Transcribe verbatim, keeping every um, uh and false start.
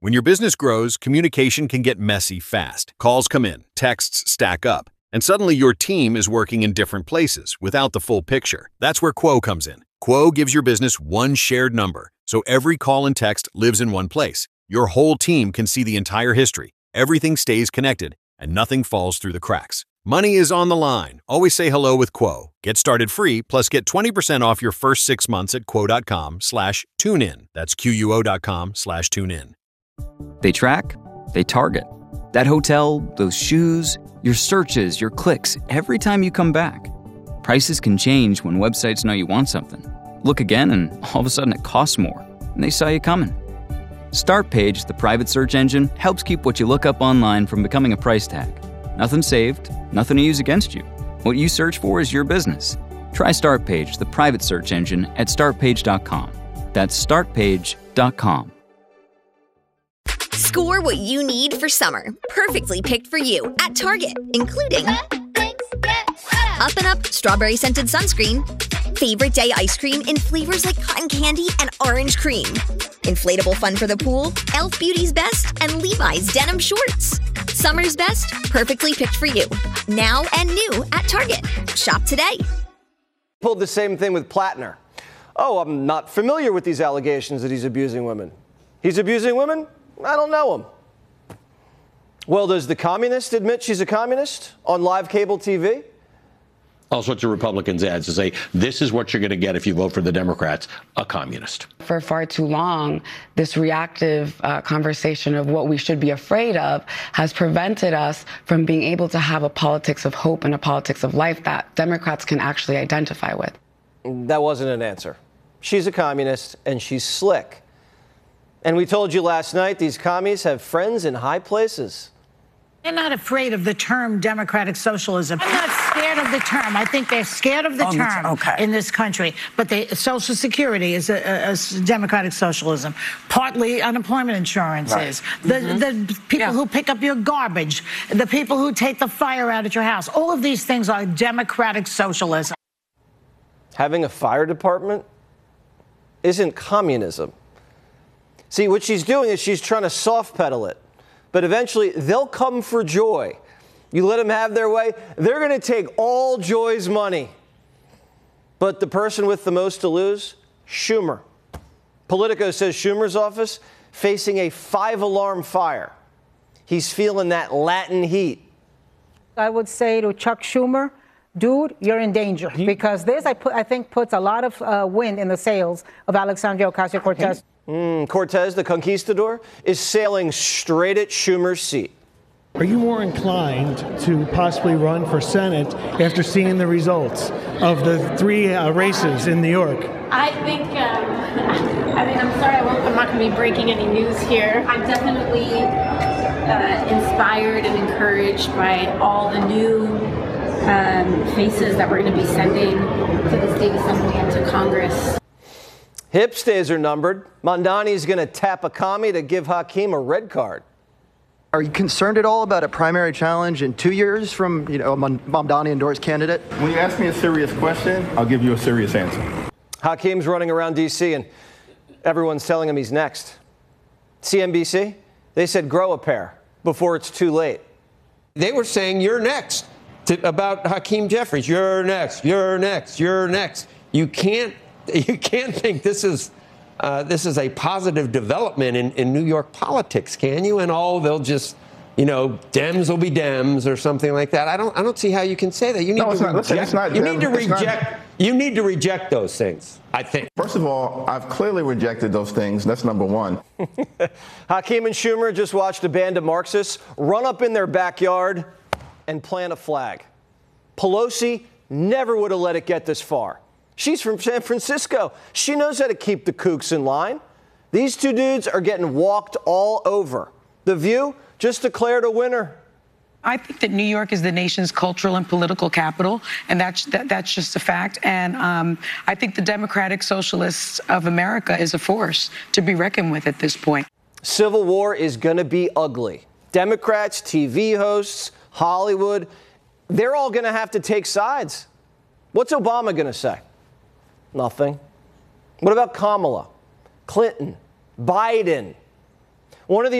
When your business grows, communication can get messy fast. Calls come in, texts stack up, and suddenly your team is working in different places without the full picture. That's where Quo comes in. Quo gives your business one shared number, so every call and text lives in one place. Your whole team can see the entire history. Everything stays connected, and nothing falls through the cracks. Money is on the line. Always say hello with Quo. Get started free, plus get twenty percent off your first six months at quo.com slash tune in. That's Q-U-O.com slash tune in. They track, they target. That hotel, those shoes, your searches, your clicks, every time you come back. Prices can change when websites know you want something. Look again and all of a sudden it costs more, and they saw you coming. Startpage, the private search engine, helps keep what you look up online from becoming a price tag. Nothing saved, nothing to use against you. What you search for is your business. Try Startpage, the private search engine, at startpage dot com. That's startpage dot com. Score what you need for summer. Perfectly picked for you at Target, including Up and Up strawberry scented sunscreen, favorite day ice cream in flavors like cotton candy and orange cream, inflatable fun for the pool, e l f Beauty's Best, and Levi's denim shorts. Summer's best, perfectly picked for you. Now and new at Target. Shop today. Pulled the same thing with Plattner. Oh, I'm not familiar with these allegations that he's abusing women. He's abusing women? I don't know him. Well, does the communist admit she's a communist on live cable T V? All sorts of Republicans ads to say, this is what you're going to get if you vote for the Democrats, a communist. For far too long, this reactive uh, conversation of what we should be afraid of has prevented us from being able to have a politics of hope and a politics of life that Democrats can actually identify with. That wasn't an answer. She's a communist, and she's slick. And we told you last night, these commies have friends in high places. They're not afraid of the term democratic socialism. I'm not scared of the term. I think they're scared of the oh, term okay. in this country. But they, Social Security is a, a, a democratic socialism. Partly unemployment insurance right. is. The, mm-hmm. the people yeah. who pick up your garbage, the people who take the fire out at your house, all of these things are democratic socialism. Having a fire department isn't communism. See, what she's doing is she's trying to soft pedal it. But eventually, they'll come for Joy. You let them have their way, they're going to take all Joy's money. But the person with the most to lose? Schumer. Politico says Schumer's office facing a five-alarm fire. He's feeling that Latin heat. I would say to Chuck Schumer, dude, you're in danger. He, because this, I, put, I think, puts a lot of uh, wind in the sails of Alexandria Ocasio-Cortez. Mm, Cortez, the conquistador, is sailing straight at Schumer's seat. Are you more inclined to possibly run for Senate after seeing the results of the three uh, races in New York? I think, um, I mean, I'm sorry, I won't, I'm not going to be breaking any news here. I'm definitely uh, inspired and encouraged by all the new um, faces that we're going to be sending to the state assembly and to Congress. Hip's days are numbered. Mamdani's going to tap a commie to give Hakeem a red card. Are you concerned at all about a primary challenge in two years from, you know, a Mamdani endorsed candidate? When you ask me a serious question, I'll give you a serious answer. Hakeem's running around D C and everyone's telling him he's next. C N B C, they said grow a pair before it's too late. They were saying you're next to, about Hakeem Jeffries. You're next. You're next. You're next. You can't. You can't think this is uh, this is a positive development in, in New York politics, can you? And oh, they'll just, you know, Dems will be Dems or something like that. I don't I don't see how you can say that. You need no, to it's not, reject. listen, it's not you Dems, need to reject. Not, you need to reject those things, I think. First of all, I've clearly rejected those things. That's number one. Hakeem and Schumer just watched a band of Marxists run up in their backyard and plant a flag. Pelosi never would have let it get this far. She's from San Francisco. She knows how to keep the kooks in line. These two dudes are getting walked all over. The View just declared a winner. I think that New York is the nation's cultural and political capital, and that's that, that's just a fact. And um, I think the Democratic Socialists of America is a force to be reckoned with at this point. Civil war is going to be ugly. Democrats, T V hosts, Hollywood, they're all going to have to take sides. What's Obama going to say? Nothing. What about Kamala, Clinton, Biden? One of the